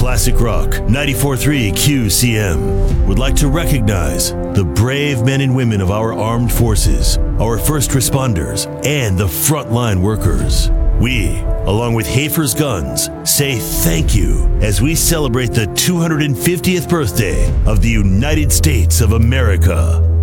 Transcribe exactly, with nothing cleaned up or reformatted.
Classic Rock ninety-four point three Q C M would like to recognize the brave men and women of our armed forces, our first responders, and the frontline workers. We, along with Hafer's Guns, say thank you as we celebrate the two hundred fiftieth birthday of the United States of America.